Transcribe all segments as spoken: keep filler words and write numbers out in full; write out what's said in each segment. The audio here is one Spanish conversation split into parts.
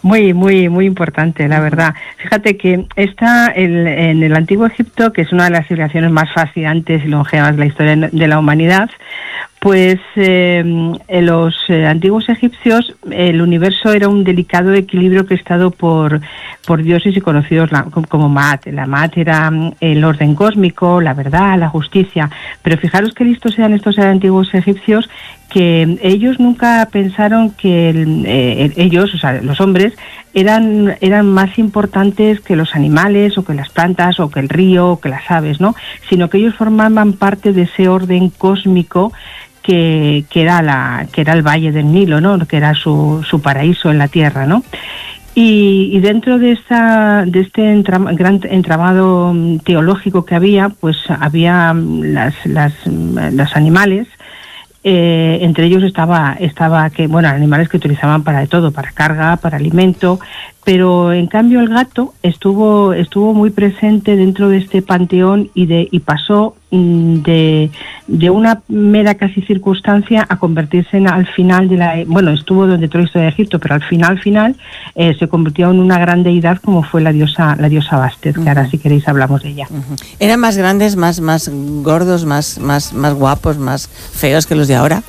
Muy, muy, muy importante, la verdad. Fíjate que está el, en el Antiguo Egipto, que es una de las civilizaciones más fascinantes y longevas de la historia de la humanidad, pues eh, en los eh, antiguos egipcios el universo era un delicado equilibrio orquestado por, por dioses y conocidos la, como Maat. La Maat era el orden cósmico, la verdad, la justicia. Pero fijaros qué listos eran estos antiguos egipcios, que ellos nunca pensaron que el, eh, ellos, o sea, los hombres, eran, eran más importantes que los animales o que las plantas o que el río o que las aves, ¿no? Sino que ellos formaban parte de ese orden cósmico que, que era la que era el Valle del Nilo, ¿no? Que era su, su paraíso en la tierra, ¿no? Y, y dentro de esta de este entra, gran entramado teológico que había, pues había las las los animales. Eh, entre ellos estaba estaba que bueno animales que utilizaban para de todo, para carga, para alimento, pero en cambio el gato estuvo estuvo muy presente dentro de este panteón y de y pasó de de una mera casi circunstancia a convertirse en, al final de la bueno estuvo donde todo la historia de Egipto, pero al final final eh, se convirtió en una gran deidad como fue la diosa la diosa Bastet, uh-huh. que ahora si queréis hablamos de ella. Uh-huh. ¿Eran más grandes, más más gordos, más más más guapos, más feos que los de ahora?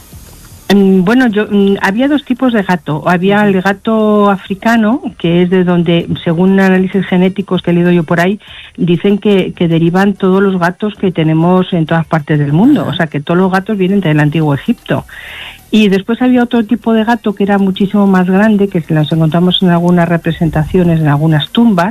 Bueno, yo había dos tipos de gato. Había el gato africano, que es de donde, según análisis genéticos que he leído yo por ahí, dicen que, que derivan todos los gatos que tenemos en todas partes del mundo. O sea, que todos los gatos vienen del Antiguo Egipto. Y después había otro tipo de gato que era muchísimo más grande, que los encontramos en algunas representaciones, en algunas tumbas,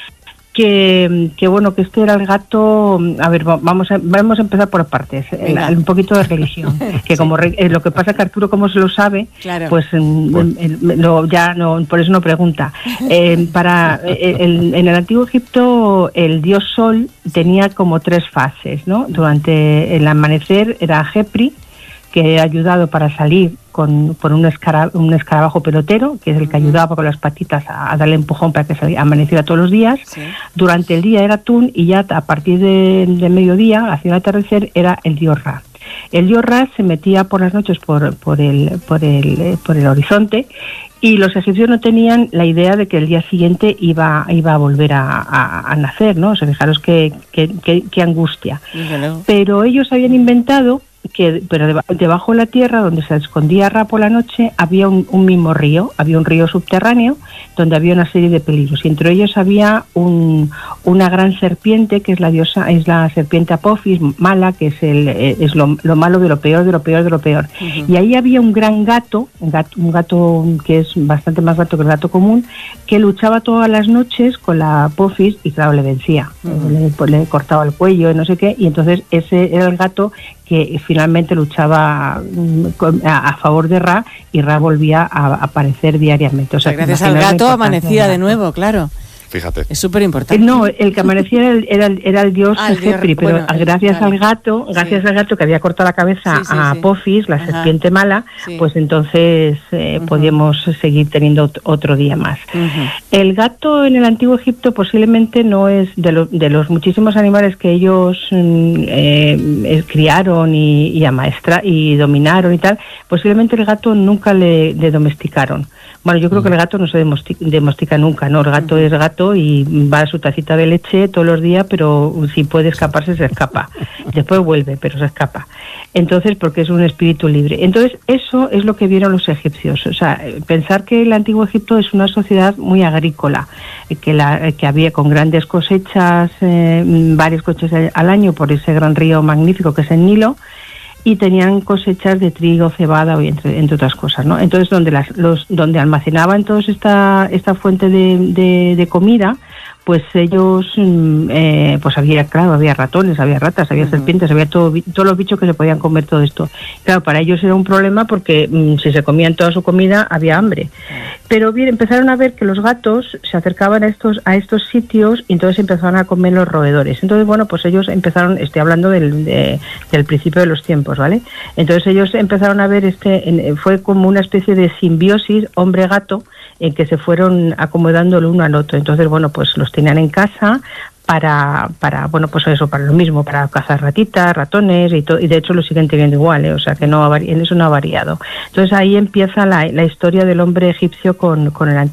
que, que bueno, que este era el gato. A ver, vamos a, vamos a empezar por partes. El, un poquito de religión, que sí. como eh, lo que pasa que Arturo, como se lo sabe, claro. pues bueno. el, el, lo, ya no, por eso no pregunta. Eh, para el, en el Antiguo Egipto el dios Sol tenía como tres fases, ¿no? Durante el amanecer era Jepri, que ha ayudado para salir con, con un, escara, un escarabajo pelotero, que es el que ayudaba con las patitas a, a darle empujón para que saliera, amaneciera todos los días. Sí. Durante el día era Tun, y ya a partir de, de mediodía, hacia el atardecer, era el dios Ra. El dios Ra se metía por las noches por, por, el, por, el, por el horizonte, y los egipcios no tenían la idea de que el día siguiente iba, iba a volver a, a, a nacer, ¿no? O sea, fijaros qué, qué, qué, qué angustia. Bueno. Pero ellos habían inventado que pero debajo de la tierra, donde se escondía Ra por la noche, había un, un mismo río, había un río subterráneo donde había una serie de peligros, y entre ellos había un, una gran serpiente, que es la diosa, es la serpiente Apophis, mala, que es el es lo, lo malo de lo peor, de lo peor, de lo peor. Uh-huh. Y ahí había un gran gato, un gato, un gato que es bastante más gato que el gato común, que luchaba todas las noches con la Apophis y claro, le vencía. Uh-huh. le, pues, le cortaba el cuello y no sé qué, y entonces ese era el gato que finalmente luchaba a, a favor de Ra, y Ra volvía a aparecer diariamente. O sea, gracias al gato amanecía de nuevo, claro. Fíjate. Es súper importante. No, el que amanecía era el, era el, era el dios ah, Jepri, pero bueno, gracias vale. al gato, gracias sí. al gato que había cortado la cabeza sí, sí, a Apophis, sí. la Ajá. serpiente mala, sí. pues entonces eh, uh-huh. podíamos seguir teniendo otro día más. Uh-huh. El gato en el Antiguo Egipto posiblemente no es de, lo, de los muchísimos animales que ellos eh, criaron y, y amaestra y dominaron y tal, posiblemente el gato nunca le, le domesticaron. Bueno, yo creo que el gato no se domestica nunca, ¿no? El gato es gato y va a su tacita de leche todos los días, pero si puede escaparse, se escapa. Después vuelve, pero se escapa. Entonces, porque es un espíritu libre. Entonces, eso es lo que vieron los egipcios. O sea, pensar que el Antiguo Egipto es una sociedad muy agrícola, que, la, que había con grandes cosechas, eh, varias cosechas al año por ese gran río magnífico que es el Nilo, y tenían cosechas de trigo, cebada, entre, entre otras cosas, ¿no? Entonces, donde las, los, donde almacenaban toda esta, esta fuente de, de, de comida, pues ellos, eh, pues había, claro, había ratones, había ratas, había uh-huh. serpientes, había todo, todos los bichos que se podían comer todo esto. Claro, para ellos era un problema porque mmm, si se comían toda su comida, había hambre. Pero bien, empezaron a ver que los gatos se acercaban a estos a estos sitios y entonces empezaron a comer los roedores. Entonces, bueno, pues ellos empezaron, estoy hablando del, de, del principio de los tiempos, ¿vale? Entonces ellos empezaron a ver, este fue como una especie de simbiosis hombre-gato, en que se fueron acomodando el uno al otro. Entonces, bueno, pues los tenían en casa para, para bueno, pues eso, para lo mismo, para cazar ratitas, ratones, y, to- y de hecho lo siguen teniendo igual, ¿eh? O sea que no ha vari- en eso no ha variado. Entonces ahí empieza la, la historia del hombre egipcio con, con el antiguo